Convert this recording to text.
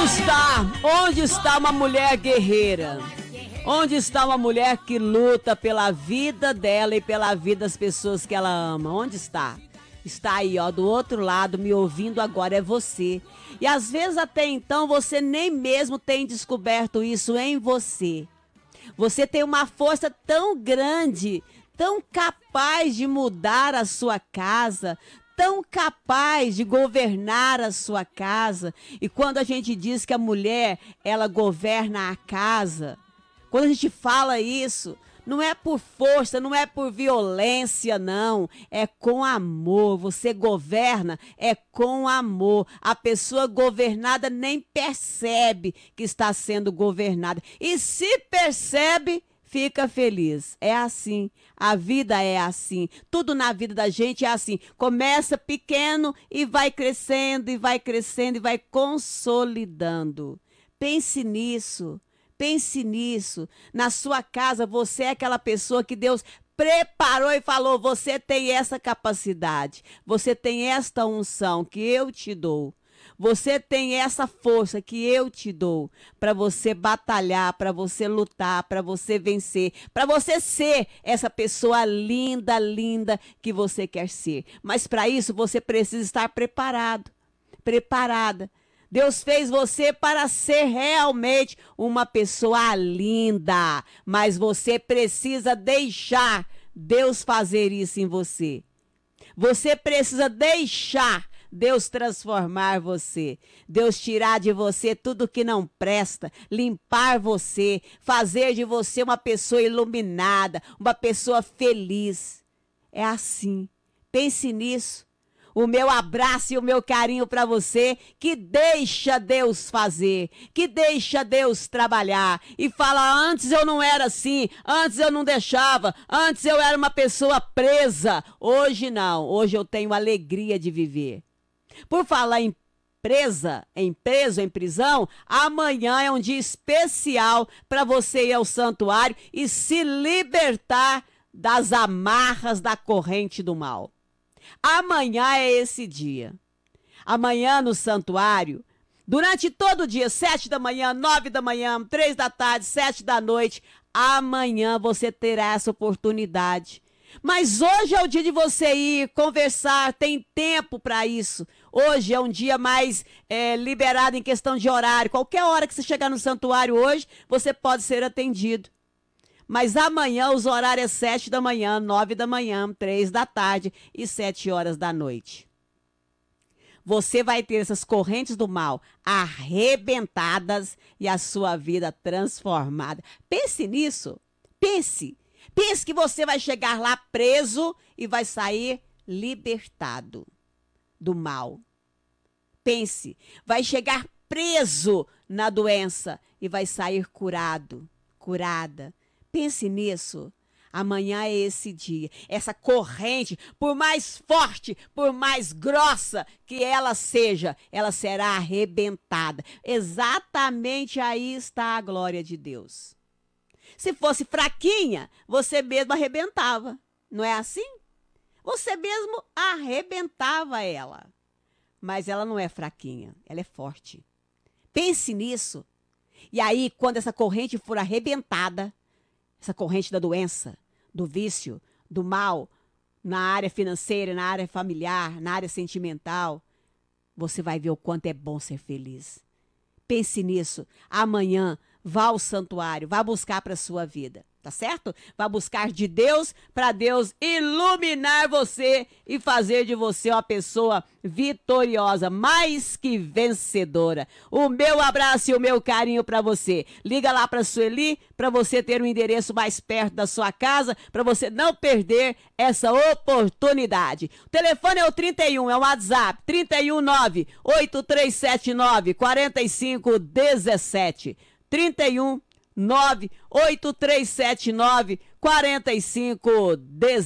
Onde está uma mulher guerreira? Onde está uma mulher que luta pela vida dela e pela vida das pessoas que ela ama? Onde está? Está aí, ó, do outro lado, me ouvindo agora, é você. E às vezes até então você nem mesmo tem descoberto isso em você. Você tem uma força tão grande, tão capaz de mudar a sua casa, tão capaz de governar a sua casa. E quando a gente diz que a mulher, ela governa a casa, quando a gente fala isso, não é por força, não é por violência, não. É com amor. Você governa, é com amor. A pessoa governada nem percebe que está sendo governada. E se percebe, fica feliz. É assim. A vida é assim. Tudo na vida da gente é assim. Começa pequeno e vai crescendo, e vai crescendo, e vai consolidando. Pense nisso. Pense nisso. Na sua casa, você é aquela pessoa que Deus preparou e falou: você tem essa capacidade, você tem esta unção que eu te dou. Você tem essa força que eu te dou para você batalhar, para você lutar, para você vencer, para você ser essa pessoa linda, linda que você quer ser. Mas para isso você precisa estar preparado, preparada. Deus fez você para ser realmente uma pessoa linda, mas você precisa deixar Deus fazer isso em você. Você precisa deixar Deus transformar você, Deus tirar de você tudo que não presta, limpar você, fazer de você uma pessoa iluminada, uma pessoa feliz. É assim. Pense nisso. O meu abraço e o meu carinho para você, que deixa Deus fazer, que deixa Deus trabalhar e fala: antes eu não era assim, antes eu não deixava, antes eu era uma pessoa presa. Hoje não, hoje eu tenho alegria de viver. Por falar em presa, em preso, em prisão, amanhã é um dia especial para você ir ao santuário e se libertar das amarras da corrente do mal. Amanhã é esse dia. Amanhã no santuário, durante todo o dia, 7 da manhã, 9 da manhã, 3 da tarde, 7 da noite, amanhã você terá essa oportunidade. Mas hoje é o dia de você ir conversar, tem tempo para isso. Hoje é um dia mais liberado em questão de horário. Qualquer hora que você chegar no santuário hoje, você pode ser atendido. Mas amanhã os horários é 7 da manhã, 9 da manhã, 3 da tarde e 7 horas da noite. Você vai ter essas correntes do mal arrebentadas e a sua vida transformada. Pense nisso. Pense. Pense que você vai chegar lá preso e vai sair libertado do mal. Pense. Vai chegar preso na doença e vai sair curado, curada. Pense nisso. Amanhã é esse dia. Essa corrente, por mais forte, por mais grossa que ela seja, ela será arrebentada. Exatamente aí está a glória de Deus. Se fosse fraquinha, você mesmo arrebentava. Não é assim? Você mesmo arrebentava ela. Mas ela não é fraquinha, ela é forte. Pense nisso. E aí, quando essa corrente for arrebentada, essa corrente da doença, do vício, do mal, na área financeira, na área familiar, na área sentimental, você vai ver o quanto é bom ser feliz. Pense nisso. Amanhã, vá ao santuário, vá buscar para a sua vida, tá certo? Vá buscar de Deus para Deus iluminar você e fazer de você uma pessoa vitoriosa, mais que vencedora. O meu abraço e o meu carinho para você. Liga lá para a Sueli para você ter um endereço mais perto da sua casa, para você não perder essa oportunidade. O telefone é o 31, é o WhatsApp, 319-8379-4517. 31 98379 4517.